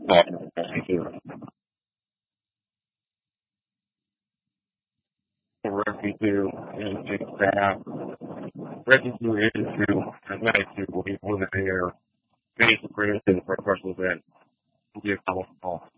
Thank you. Referring to industry staff, referring to industry, Atlantic to believe women there, basic creation for a personal event. Give a call.